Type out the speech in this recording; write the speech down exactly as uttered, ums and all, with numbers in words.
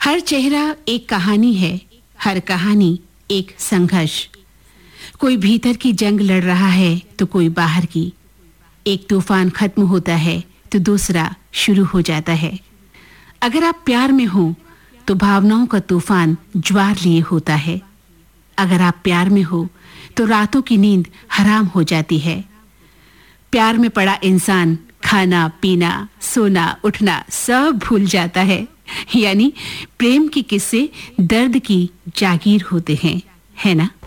हर चेहरा एक कहानी है, हर कहानी एक संघर्ष। कोई भीतर की जंग लड़ रहा है तो कोई बाहर की। एक तूफान खत्म होता है तो दूसरा शुरू हो जाता है। अगर आप प्यार में हो तो भावनाओं का तूफान ज्वार लिए होता है। अगर आप प्यार में हो तो रातों की नींद हराम हो जाती है। प्यार में पड़ा इंसान खाना पीना सोना उठना सब भूल जाता है। यानी प्रेम के किस्से दर्द की जागीर होते हैं, है ना?